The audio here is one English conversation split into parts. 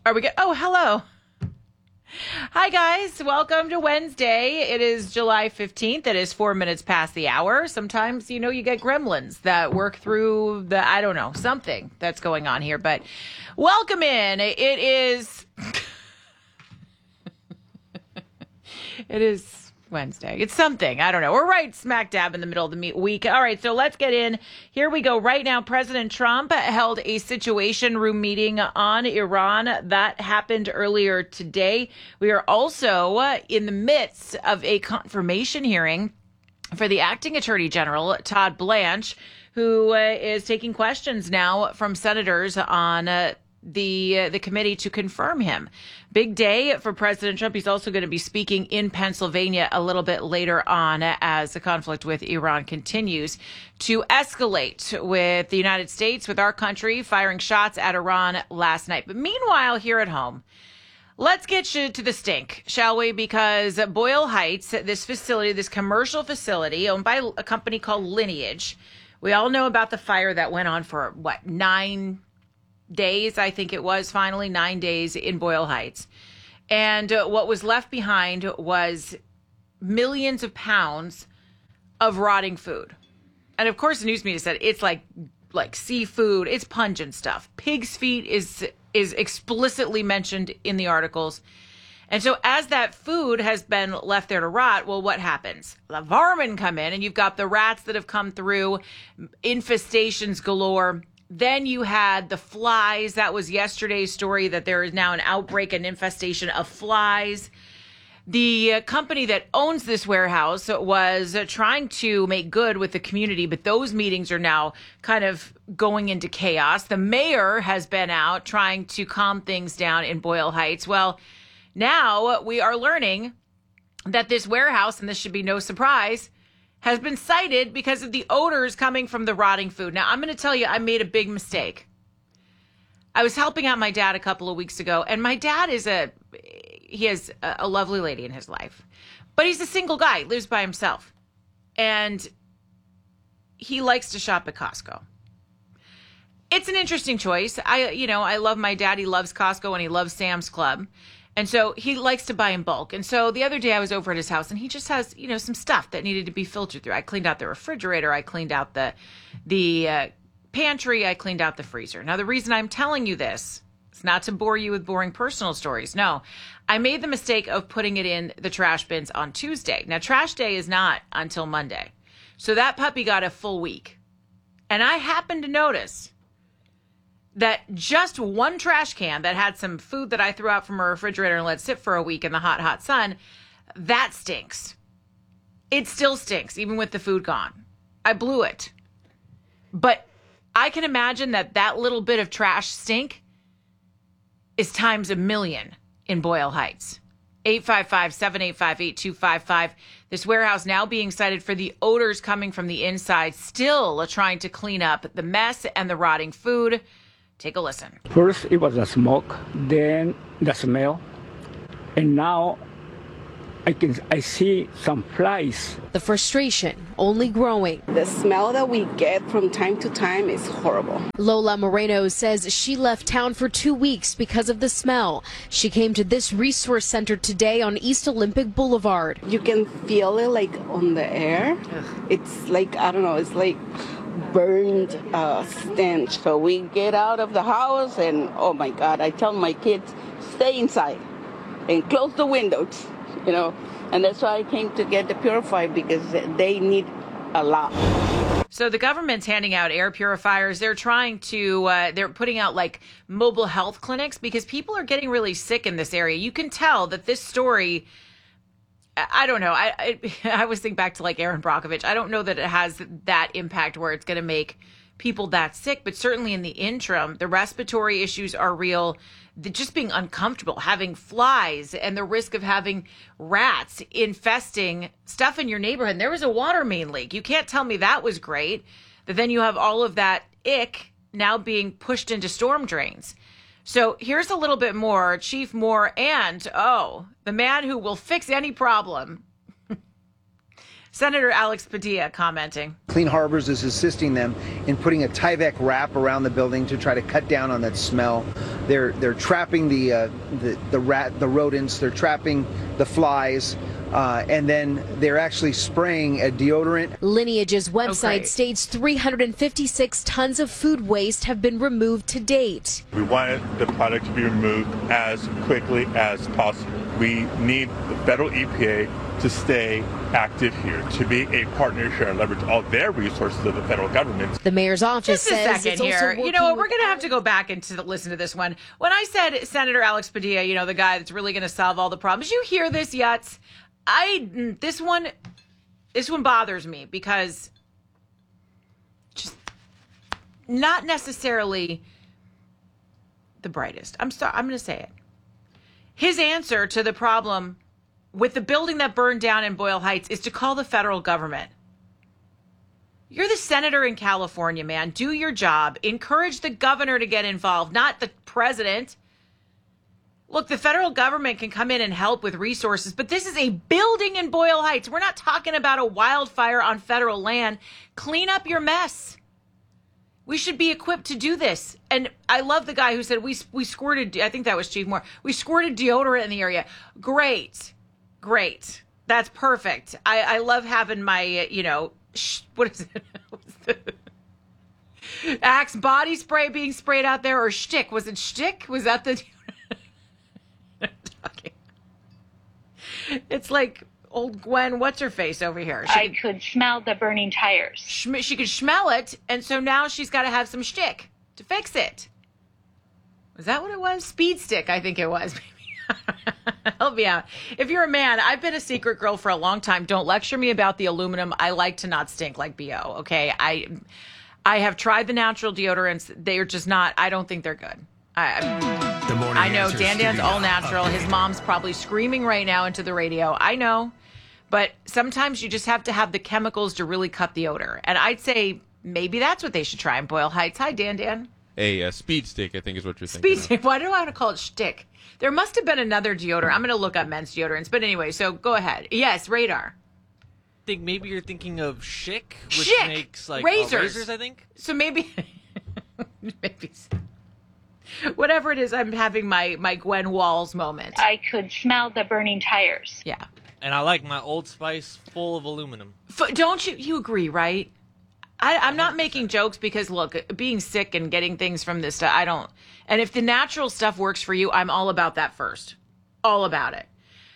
Are we good? Oh, hello. Hi, guys. Welcome to Wednesday. It is July 15th. It is 4 minutes past the hour. Sometimes, you get gremlins that work through I don't know, something that's going on here. But welcome in. It is... It is Wednesday. It's something. I don't know. We're right smack dab in the middle of the week. All right, so let's get in. Here we go. Right now, President Trump held a Situation Room meeting on Iran. That happened earlier today. We are also in the midst of a confirmation hearing for the acting Attorney General, Todd Blanche, who is taking questions now from senators on the committee to confirm him. Big day for President Trump. He's also going to be speaking in Pennsylvania a little bit later on as the conflict with Iran continues to escalate, with the United States, with our country, firing shots at Iran last night. But meanwhile, here at home, let's get to the stink, shall we? Because Boyle Heights, this facility, this commercial facility owned by a company called Lineage, we all know about the fire that went on for, 9 days, I think it was, finally 9 days in Boyle Heights. And what was left behind was millions of pounds of rotting food. And of course, the news media said it's like seafood, it's pungent stuff. Pig's feet is explicitly mentioned in the articles. And so as that food has been left there to rot, well, what happens? The varmin come in, and you've got the rats that have come through, infestations galore. Then you had the flies. That was yesterday's story, that there is now an outbreak, an infestation of flies. The company that owns this warehouse was trying to make good with the community, but those meetings are now kind of going into chaos. The mayor has been out trying to calm things down in Boyle Heights. Well, now we are learning that this warehouse, and this should be no surprise, has been cited because of the odors coming from the rotting food. Now, I'm going to tell you, I made a big mistake. I was helping out my dad a couple of weeks ago, and my dad he has a lovely lady in his life, but he's a single guy, lives by himself, and he likes to shop at Costco. It's an interesting choice. I love my dad. He loves Costco and he loves Sam's Club. And so he likes to buy in bulk. And so the other day I was over at his house, and he just has, some stuff that needed to be filtered through. I cleaned out the refrigerator. I cleaned out the pantry. I cleaned out the freezer. Now, the reason I'm telling you this is not to bore you with boring personal stories. No, I made the mistake of putting it in the trash bins on Tuesday. Now, trash day is not until Monday. So that puppy got a full week. And I happened to notice that just one trash can that had some food that I threw out from a refrigerator and let sit for a week in the hot, hot sun, that stinks. It still stinks, even with the food gone. I blew it. But I can imagine that little bit of trash stink is times a million in Boyle Heights. 855-785-8255. This warehouse now being cited for the odors coming from the inside, still trying to clean up the mess and the rotting food. Take a listen. First, it was the smoke, then the smell, and now I see some flies. The frustration only growing. The smell that we get from time to time is horrible. Lola Moreno says she left town for 2 weeks because of the smell. She came to this resource center today on East Olympic Boulevard. You can feel it like on the air. It's like, I don't know, it's like burned stench. So we get out of the house and, oh my God, I tell my kids, stay inside and close the windows, and that's why I came to get the purifier, because they need a lot. So the government's handing out air purifiers. They're trying to, they're putting out like mobile health clinics because people are getting really sick in this area. You can tell that this story, I don't know. I always think back to like Aaron Brockovich. I don't know that it has that impact where it's going to make people that sick, but certainly in the interim, the respiratory issues are real. Just being uncomfortable, having flies, and the risk of having rats infesting stuff in your neighborhood. And there was a water main leak. You can't tell me that was great. But then you have all of that ick now being pushed into storm drains. So here's a little bit more. Chief Moore and, the man who will fix any problem, Senator Alex Padilla commenting. Clean Harbors is assisting them in putting a Tyvek wrap around the building to try to cut down on that smell. They're trapping the rodents. They're trapping the flies. And then they're actually spraying a deodorant. Lineage's website states 356 tons of food waste have been removed to date. We want the product to be removed as quickly as possible. We need the federal EPA to stay active here, to be a partner here and leverage all their resources of the federal government. The mayor's office says it's here. also You know what? We're going to have to go back and to listen to this one. When I said Senator Alex Padilla, the guy that's really going to solve all the problems, you hear this, Yutz? This one bothers me because just not necessarily the brightest. I'm sorry. I'm going to say it. His answer to the problem with the building that burned down in Boyle Heights is to call the federal government. You're the senator in California, man. Do your job. Encourage the governor to get involved, not the president. Look, the federal government can come in and help with resources, but this is a building in Boyle Heights. We're not talking about a wildfire on federal land. Clean up your mess. We should be equipped to do this. And I love the guy who said we squirted, I think that was Chief Moore, we squirted deodorant in the area. Great. That's perfect. I love having my, what is it? Axe body spray being sprayed out there, or shtick. Was it shtick? Was that the... It's like old Gwen, what's her face over here? I could smell the burning tires. She could smell it, and so now she's got to have some shtick to fix it. Was that what it was? Speed stick, I think it was. Help me out. If you're a man, I've been a secret girl for a long time. Don't lecture me about the aluminum. I like to not stink like BO, okay? I have tried the natural deodorants. They are just not, I don't think they're good. I know Dan's all natural. His mom's probably screaming right now into the radio. I know. But sometimes you just have to have the chemicals to really cut the odor. And I'd say maybe that's what they should try in Boyle Heights. Hi, Dan. A speed stick, I think is what you're thinking. Speed stick. Why do I want to call it shtick? There must have been another deodorant. I'm going to look up men's deodorants. But anyway, so go ahead. Yes, Radar. I think maybe you're thinking of Schick, which Schick. Makes like razors, I think. So maybe... Whatever it is, I'm having my Gwen Walls moment. I could smell the burning tires. Yeah. And I like my Old Spice full of aluminum. Don't you agree, right? I'm not making jokes because, look, being sick and getting things from this stuff, I don't. And if the natural stuff works for you, I'm all about that first. All about it.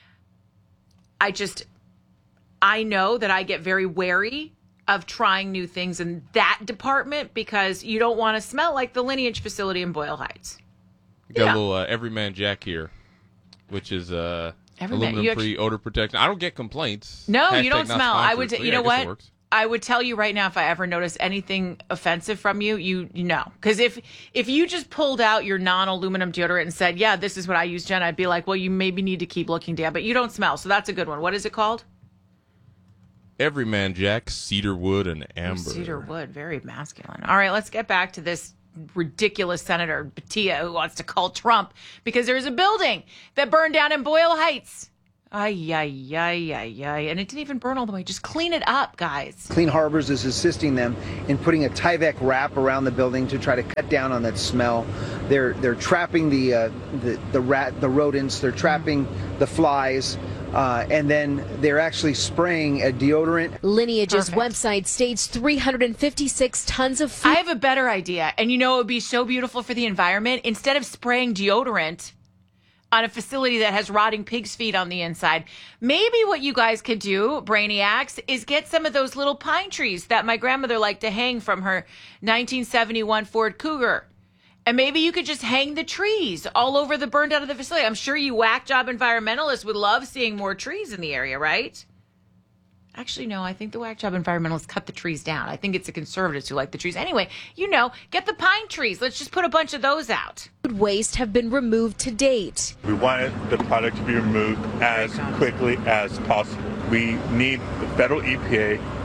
I know that I get very wary of trying new things in that department because you don't want to smell like the Lineage facility in Boyle Heights. Got a little Everyman Jack here, which is aluminum-free odor protection. I don't get complaints. No, Hashtag you don't smell. I would. You know what? I would tell you right now if I ever notice anything offensive from you, you know. Because if you just pulled out your non-aluminum deodorant and said, "Yeah, this is what I use, Jen," I'd be like, "Well, you maybe need to keep looking, Dan." But you don't smell, so that's a good one. What is it called? Everyman Jack, cedarwood, and amber. Cedarwood, very masculine. All right, let's get back to this ridiculous Senator Padilla who wants to call Trump because there's a building that burned down in Boyle Heights. And it didn't even burn all the way. Just clean it up, guys. Clean Harbors is assisting them in putting a Tyvek wrap around the building to try to cut down on that smell. They're trapping the rodents. They're trapping the flies. And then they're actually spraying a deodorant. Lineage's website states 356 tons of food. I have a better idea. And it would be so beautiful for the environment. Instead of spraying deodorant on a facility that has rotting pig's feet on the inside, maybe what you guys could do, brainiacs, is get some of those little pine trees that my grandmother liked to hang from her 1971 Ford Cougar. And maybe you could just hang the trees all over the burned out of the facility. I'm sure you whack job environmentalists would love seeing more trees in the area, right? Actually, no, I think the whack job environmentalists cut the trees down. I think it's the conservatives who like the trees. Anyway, get the pine trees. Let's just put a bunch of those out. Food waste have been removed to date. We want the product to be removed as quickly as possible. We need the federal EPA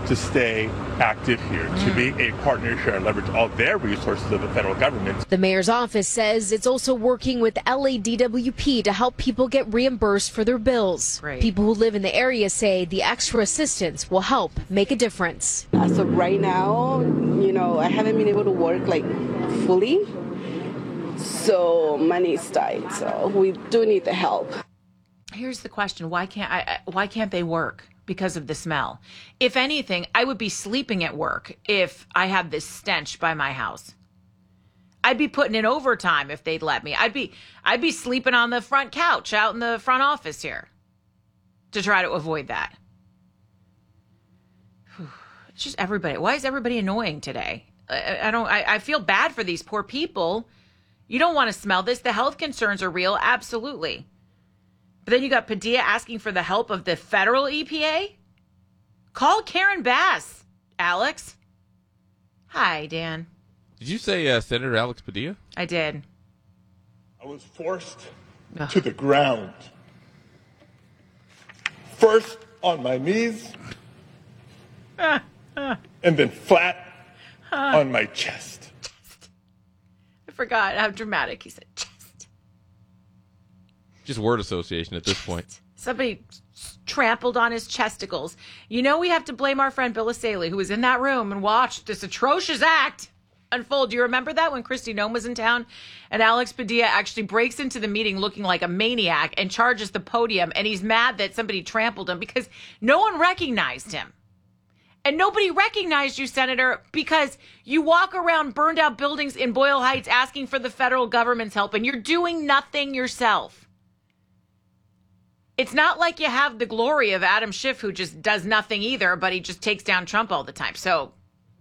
to stay active here, to be a partner, share, and leverage all their resources of the federal government. The mayor's office says it's also working with LADWP to help people get reimbursed for their bills. Great. People who live in the area say the extra assistance will help make a difference. As of right now, I haven't been able to work like fully, so money's tight. So we do need the help. Here's the question: why can't they work? Because of the smell. If anything, I would be sleeping at work if I had this stench by my house. I'd be putting in overtime if they'd let me. I'd be sleeping on the front couch out in the front office here to try to avoid that. It's just everybody. Why is everybody annoying today? I feel bad for these poor people. You don't want to smell this. The health concerns are real. Absolutely. But then you got Padilla asking for the help of the federal EPA? Call Karen Bass, Alex. Hi, Dan. Did you say Senator Alex Padilla? I did. I was forced to the ground. First on my knees, and then flat on my chest. I forgot how dramatic he said chest. Just word association at this point. Somebody trampled on his chesticles. We have to blame our friend Bill Asaley, who was in that room and watched this atrocious act unfold. Do you remember that when Kristi Noem was in town and Alex Padilla actually breaks into the meeting looking like a maniac and charges the podium, and he's mad that somebody trampled him because no one recognized him. And nobody recognized you, Senator, because you walk around burned out buildings in Boyle Heights asking for the federal government's help, and you're doing nothing yourself. It's not like you have the glory of Adam Schiff, who just does nothing either, but he just takes down Trump all the time. So,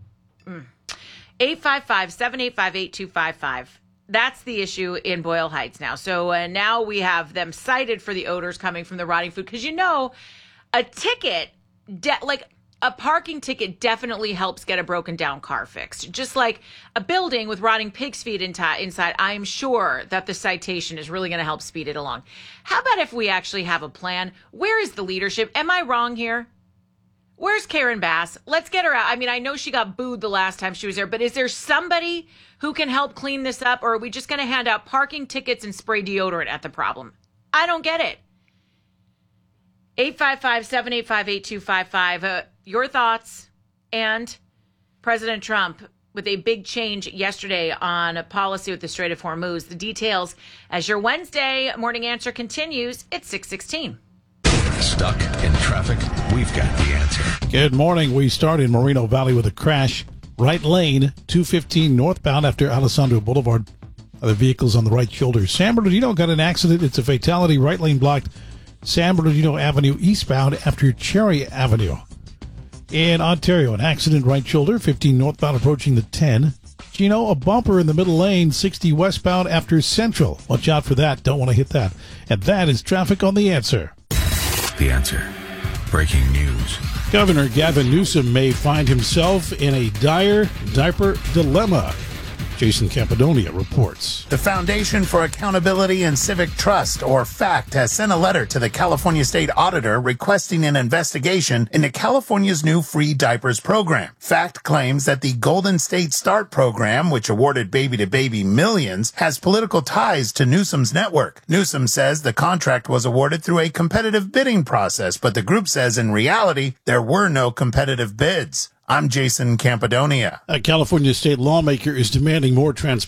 855-785-8255. That's the issue in Boyle Heights now. So now we have them cited for the odors coming from the rotting food. Because a ticket, a parking ticket definitely helps get a broken down car fixed. Just like a building with rotting pig's feet inside, I'm sure that the citation is really going to help speed it along. How about if we actually have a plan? Where is the leadership? Am I wrong here? Where's Karen Bass? Let's get her out. I mean, I know she got booed the last time she was there, but is there somebody who can help clean this up? Or are we just going to hand out parking tickets and spray deodorant at the problem? I don't get it. 855-785-8255. Your thoughts, and President Trump with a big change yesterday on a policy with the Strait of Hormuz. The details as your Wednesday morning answer continues at 6:16. Stuck in traffic? We've got the answer. Good morning. We start in Moreno Valley with a crash. Right lane, 215 northbound after Alessandro Boulevard. Other vehicles on the right shoulder. San Bernardino got an accident. It's a fatality. Right lane blocked. San Bernardino Avenue eastbound after Cherry Avenue. In Ontario, an accident right shoulder, 15 northbound approaching the 10. Chino, a bumper in the middle lane, 60 westbound after Central. Watch out for that. Don't want to hit that. And that is traffic on The Answer. The Answer. Breaking news. Governor Gavin Newsom may find himself in a dire diaper dilemma. Jason Campidonia reports. The Foundation for Accountability and Civic Trust, or FACT, has sent a letter to the California State Auditor requesting an investigation into California's new free diapers program. FACT claims that the Golden State Start program, which awarded baby-to-baby millions, has political ties to Newsom's network. Newsom says the contract was awarded through a competitive bidding process, but the group says in reality there were no competitive bids. I'm Jason Campidonia. A California state lawmaker is demanding more transparency